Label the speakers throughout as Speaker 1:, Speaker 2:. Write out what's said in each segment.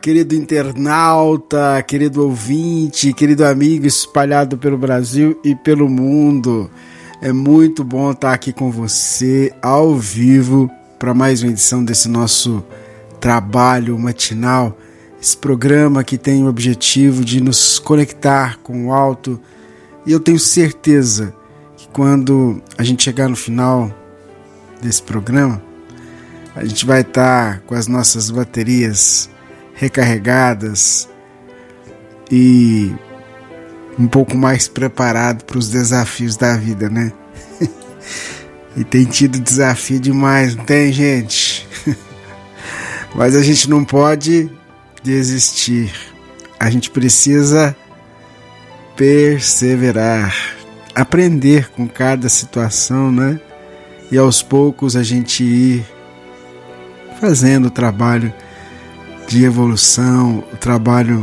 Speaker 1: querido internauta, querido ouvinte, querido amigo espalhado pelo Brasil e pelo mundo. É muito bom estar aqui com você ao vivo para mais uma edição desse nosso trabalho matinal, esse programa que tem o objetivo de nos conectar com o alto. E eu tenho certeza que quando a gente chegar no final desse programa, a gente vai estar com as nossas baterias recarregadas e um pouco mais preparado para os desafios da vida, né? E tem tido desafio demais, não tem, gente? Mas a gente não pode desistir. A gente precisa perseverar, aprender com cada situação, né? E aos poucos a gente ir fazendo o trabalho de evolução, o trabalho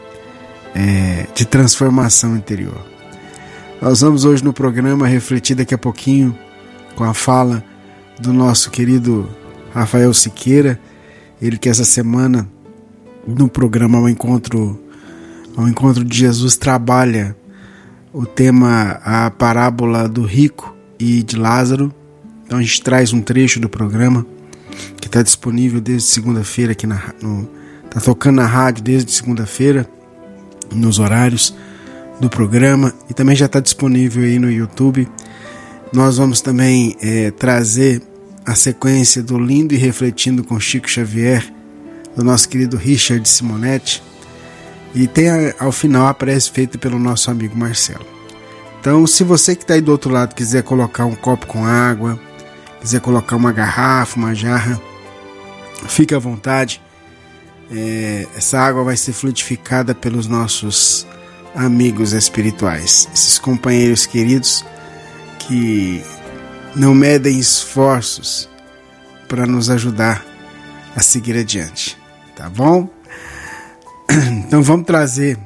Speaker 1: de transformação interior. Nós vamos hoje no programa refletir daqui a pouquinho com a fala do nosso querido Rafael Siqueira, ele que essa semana no programa ao encontro de Jesus trabalha o tema, a parábola do rico e de Lázaro. Então a gente traz um trecho do programa que está disponível desde segunda-feira aqui tá tocando na rádio desde segunda-feira nos horários do programa e também já está disponível aí no YouTube. Nós vamos também trazer a sequência do Lindo e Refletindo com Chico Xavier, do nosso querido Richard Simonetti, e tem ao final a prece feita pelo nosso amigo Marcelo. Então, se você que está aí do outro lado quiser colocar um copo com água, quiser colocar uma garrafa, uma jarra, fique à vontade. Essa água vai ser fluidificada pelos nossos amigos espirituais, esses companheiros queridos que não medem esforços para nos ajudar a seguir adiante, tá bom? Então vamos trazer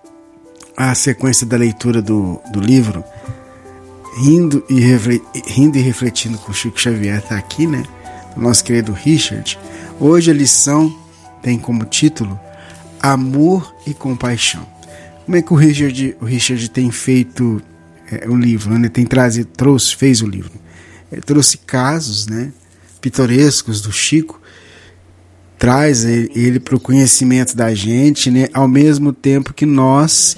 Speaker 1: a sequência da leitura do livro Rindo e Refletindo com Chico Xavier, tá aqui, né? O nosso querido Richard. Hoje a lição tem como título Amor e Compaixão. Como é que o Richard tem feito o livro, né? Ele fez o livro. Ele trouxe casos, né, pitorescos do Chico, traz ele para o conhecimento da gente, né, ao mesmo tempo que nós,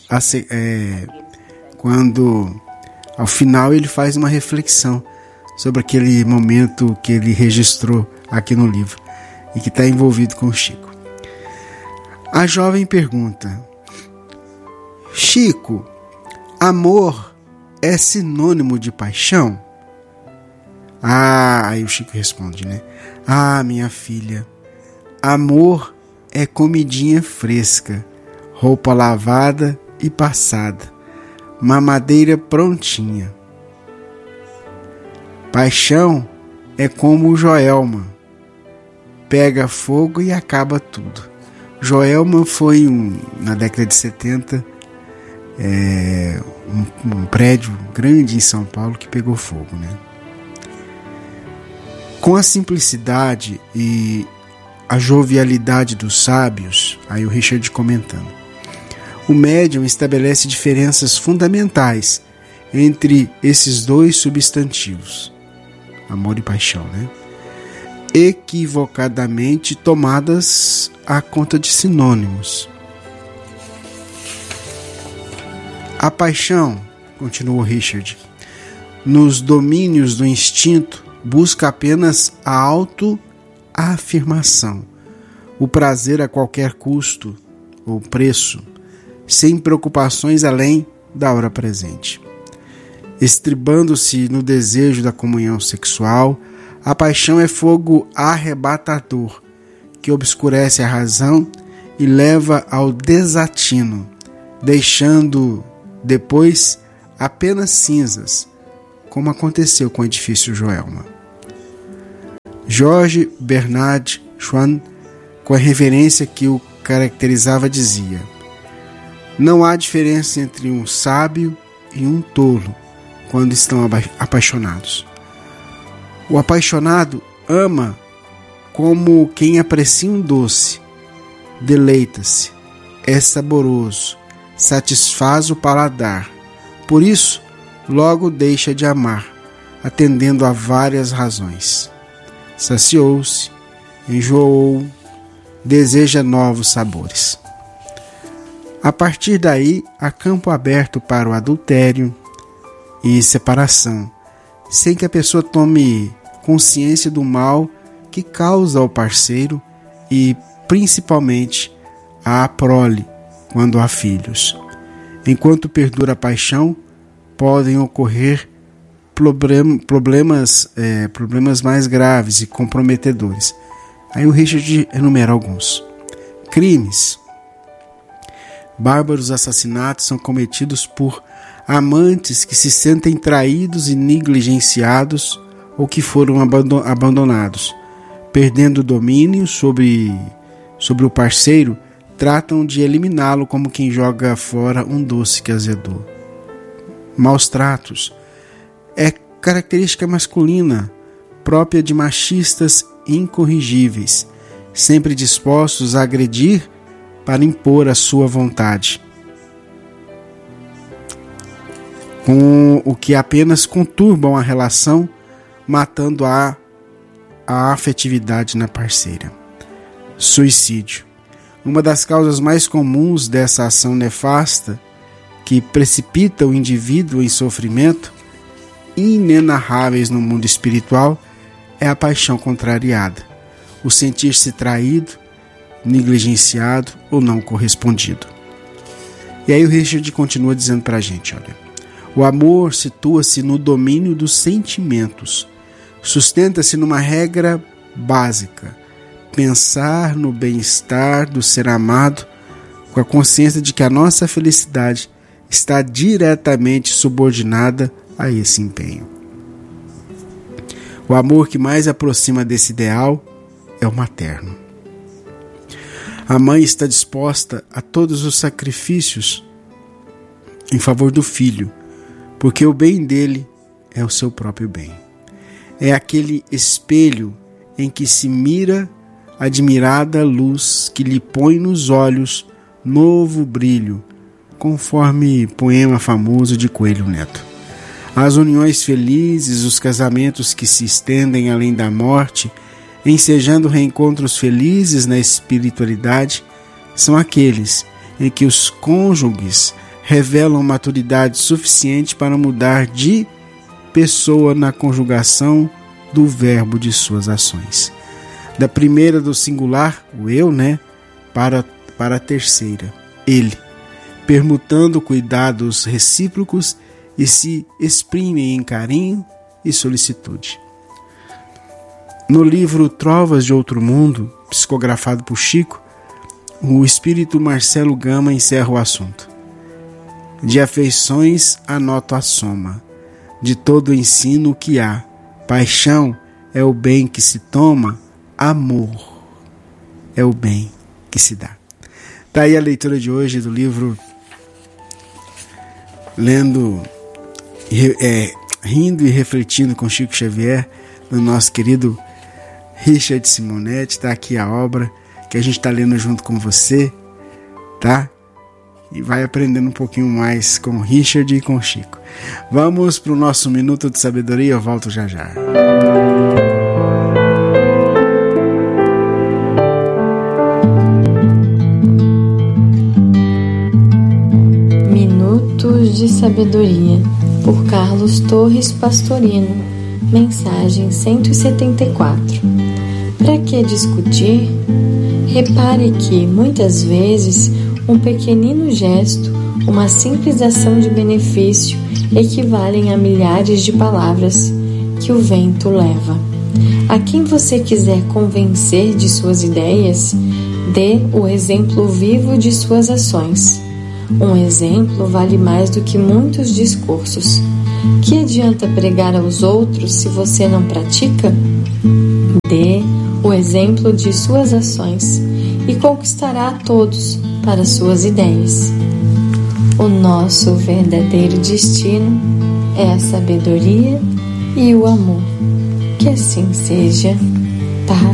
Speaker 1: quando ao final ele faz uma reflexão sobre aquele momento que ele registrou aqui no livro e que está envolvido com o Chico. A jovem pergunta: Chico, amor é sinônimo de paixão? Aí o Chico responde, né? Minha filha, amor é comidinha fresca, roupa lavada e passada, mamadeira prontinha. Paixão é como o Joelma, pega fogo e acaba tudo. Joelma foi na década de 70 um prédio grande em São Paulo que pegou fogo, né? Com a simplicidade e a jovialidade dos sábios, aí o Richard comentando, o médium estabelece diferenças fundamentais entre esses dois substantivos, amor e paixão, né? Equivocadamente tomadas à conta de sinônimos. A paixão, continuou Richard, nos domínios do instinto, busca apenas a autoafirmação, o prazer a qualquer custo ou preço, sem preocupações além da hora presente. Estribando-se no desejo da comunhão sexual, a paixão é fogo arrebatador, que obscurece a razão e leva ao desatino, deixando depois apenas cinzas, como aconteceu com o edifício Joelma. Jorge Bernard Shaw, com a reverência que o caracterizava, dizia: não há diferença entre um sábio e um tolo quando estão apaixonados. O apaixonado ama como quem aprecia um doce, deleita-se, é saboroso, satisfaz o paladar. Por isso, logo deixa de amar, atendendo a várias razões. Saciou-se, enjoou, deseja novos sabores. A partir daí, há campo aberto para o adultério e separação, sem que a pessoa tome consciência do mal que causa ao parceiro e, principalmente, à prole, quando há filhos. Enquanto perdura a paixão, podem ocorrer problemas mais graves e comprometedores. Aí o Richard enumera alguns. Crimes. Bárbaros assassinatos são cometidos por amantes que se sentem traídos e negligenciados ou que foram abandonados. Perdendo o domínio sobre o parceiro, tratam de eliminá-lo como quem joga fora um doce que azedou. Maus tratos. É característica masculina, própria de machistas incorrigíveis, sempre dispostos a agredir para impor a sua vontade, com o que apenas conturbam a relação, matando a afetividade na parceira. Suicídio. Uma das causas mais comuns dessa ação nefasta, que precipita o indivíduo em sofrimento inenarráveis no mundo espiritual, é a paixão contrariada, o sentir-se traído, negligenciado ou não correspondido. E aí o Richard continua dizendo para a gente, olha, o amor situa-se no domínio dos sentimentos, sustenta-se numa regra básica, pensar no bem-estar do ser amado, com a consciência de que a nossa felicidade está diretamente subordinada a esse empenho. O amor que mais aproxima desse ideal é o materno. A mãe está disposta a todos os sacrifícios em favor do filho, porque o bem dele é o seu próprio bem. É aquele espelho em que se mira a admirada luz que lhe põe nos olhos novo brilho, conforme poema famoso de Coelho Neto. As uniões felizes, os casamentos que se estendem além da morte, ensejando reencontros felizes na espiritualidade, são aqueles em que os cônjuges revelam maturidade suficiente para mudar de pessoa na conjugação do verbo de suas ações. Da primeira do singular, o eu, para a terceira, ele, permutando cuidados recíprocos e se exprimem em carinho e solicitude. No livro Trovas de Outro Mundo, psicografado por Chico, o espírito Marcelo Gama encerra o assunto. De afeições anoto a soma, de todo o ensino que há. Paixão é o bem que se toma, amor é o bem que se dá. Está aí a leitura de hoje do livro Rindo e Refletindo com Chico Xavier, do nosso querido Richard Simonetti. Está aqui a obra que a gente está lendo junto com você, tá? E vai aprendendo um pouquinho mais com o Richard e com o Chico. Vamos para o nosso Minuto de Sabedoria, eu volto já já.
Speaker 2: Minutos de Sabedoria, por Carlos Torres Pastorino. Mensagem 174. Para que discutir? Repare que, muitas vezes, um pequenino gesto, uma simples ação de benefício equivalem a milhares de palavras que o vento leva. A quem você quiser convencer de suas ideias, dê o exemplo vivo de suas ações. Um exemplo vale mais do que muitos discursos. Que adianta pregar aos outros se você não pratica? Dê o exemplo de suas ações e conquistará a todos para suas ideias. O nosso verdadeiro destino é a sabedoria e o amor. Que assim seja. Paz